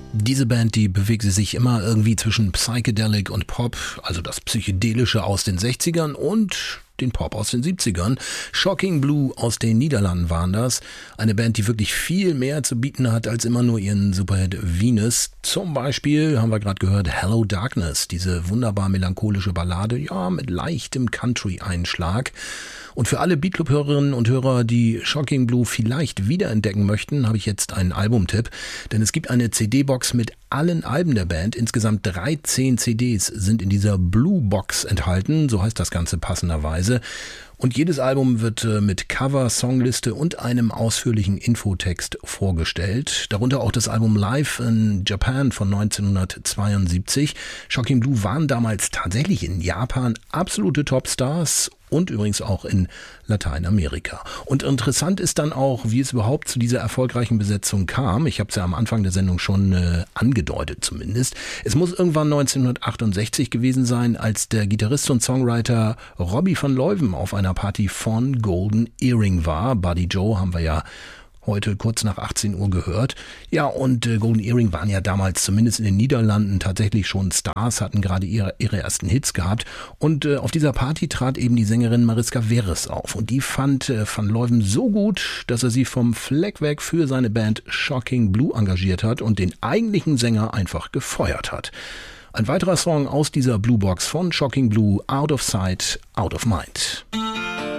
Diese Band, die bewegte sich immer irgendwie zwischen Psychedelic und Pop, also das Psychedelische aus den 60ern und den Pop aus den 70ern. Shocking Blue aus den Niederlanden waren das. Eine Band, die wirklich viel mehr zu bieten hat als immer nur ihren Superhit Venus. Zum Beispiel haben wir gerade gehört Hello Darkness, diese wunderbar melancholische Ballade, ja, mit leichtem Country-Einschlag. Und für alle Beatclub-Hörerinnen und Hörer, die Shocking Blue vielleicht wiederentdecken möchten, habe ich jetzt einen Albumtipp. Denn es gibt eine CD-Box mit allen Alben der Band. Insgesamt 13 CDs sind in dieser Blue Box enthalten, so heißt das Ganze passenderweise. Und jedes Album wird mit Cover, Songliste und einem ausführlichen Infotext vorgestellt. Darunter auch das Album Live in Japan von 1972. Shocking Blue waren damals tatsächlich in Japan absolute Topstars und übrigens auch in Lateinamerika. Und interessant ist dann auch, wie es überhaupt zu dieser erfolgreichen Besetzung kam. Ich habe es ja am Anfang der Sendung schon angedeutet zumindest. Es muss irgendwann 1968 gewesen sein, als der Gitarrist und Songwriter Robbie van Leuven auf einer Party von Golden Earring war. Buddy Joe haben wir ja heute kurz nach 18 Uhr gehört. Ja, und Golden Earring waren ja damals zumindest in den Niederlanden tatsächlich schon Stars, hatten gerade ihre ersten Hits gehabt. Und auf dieser Party trat eben die Sängerin Mariska Veres auf. Und die fand Van Leuven so gut, dass er sie vom Fleck weg für seine Band Shocking Blue engagiert hat und den eigentlichen Sänger einfach gefeuert hat. Ein weiterer Song aus dieser Blue Box von Shocking Blue, Out of Sight, Out of Mind.